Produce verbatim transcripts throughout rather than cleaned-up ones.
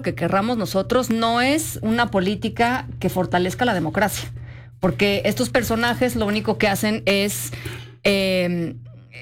que querramos nosotros, no es una política que fortalezca la democracia, porque estos personajes lo único que hacen es... Eh,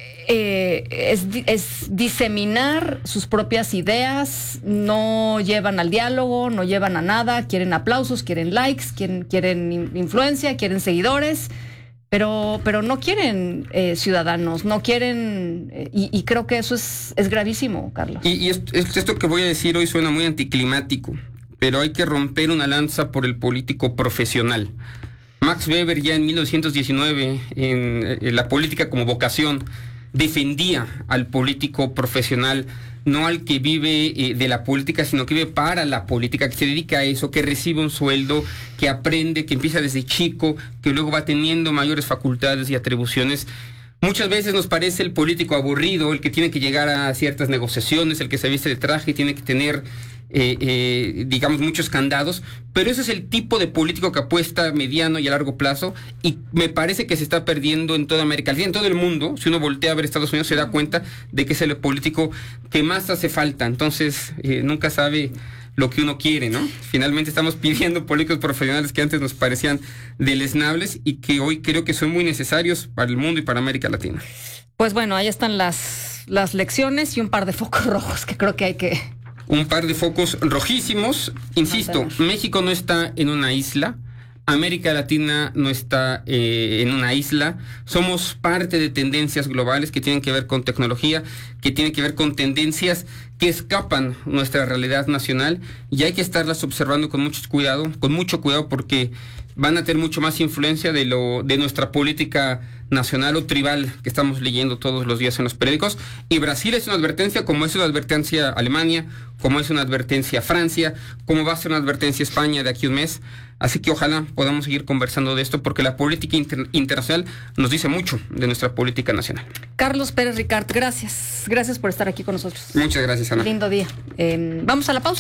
Eh, es, es diseminar sus propias ideas, no llevan al diálogo, no llevan a nada, quieren aplausos, quieren likes, quieren, quieren influencia, quieren seguidores, pero, pero no quieren eh, ciudadanos, no quieren, eh, y, y creo que eso es, es gravísimo, Carlos. Y, y esto, esto que voy a decir hoy suena muy anticlimático, pero hay que romper una lanza por el político profesional. Max Weber ya en mil novecientos diecinueve, en, en La política como vocación, defendía al político profesional, no al que vive eh, de la política, sino que vive para la política, que se dedica a eso, que recibe un sueldo, que aprende, que empieza desde chico, que luego va teniendo mayores facultades y atribuciones. Muchas veces nos parece el político aburrido, el que tiene que llegar a ciertas negociaciones, el que se viste de traje, tiene que tener, eh, eh, digamos, muchos candados, pero ese es el tipo de político que apuesta a mediano y a largo plazo, y me parece que se está perdiendo en toda América Latina, en todo el mundo. Si uno voltea a ver Estados Unidos, se da cuenta de que es el político que más hace falta. Entonces, eh, nunca sabe lo que uno quiere, ¿no? Finalmente estamos pidiendo políticos profesionales que antes nos parecían deleznables y que hoy creo que son muy necesarios para el mundo y para América Latina. Pues bueno, ahí están las, las lecciones y un par de focos rojos que creo que hay que... Un par de focos rojísimos. Insisto, México no está en una isla, América Latina no está eh, en una isla. Somos parte de tendencias globales que tienen que ver con tecnología, que tienen que ver con tendencias que escapan nuestra realidad nacional, y hay que estarlas observando con mucho cuidado, con mucho cuidado, porque van a tener mucho más influencia de lo de nuestra política nacional o tribal que estamos leyendo todos los días en los periódicos. Y Brasil es una advertencia, como es una advertencia Alemania, como es una advertencia Francia, como va a ser una advertencia España de aquí a un mes. Así que ojalá podamos seguir conversando de esto, porque la política inter- internacional nos dice mucho de nuestra política nacional. Carlos Pérez Ricart, gracias. Gracias por estar aquí con nosotros. Muchas gracias, Ana. Lindo día. Eh, vamos a la pausa.